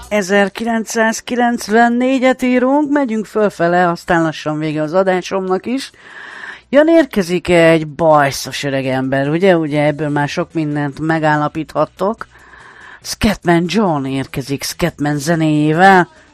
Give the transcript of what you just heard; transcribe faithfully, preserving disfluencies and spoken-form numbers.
ezerkilencszázkilencvennégyet írunk, megyünk fölfele, aztán lassan vége az adásomnak is. Jön, érkezik egy bajszos öreg ember, ugye? Ugye ebből már sok mindent megállapíthattok. Scatman John érkezik Scatman zenéjével.